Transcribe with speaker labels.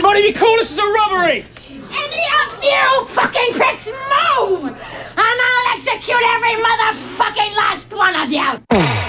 Speaker 1: Can't even call this as a robbery!
Speaker 2: Any of you fucking pricks move! And I'll execute every motherfucking last one of you!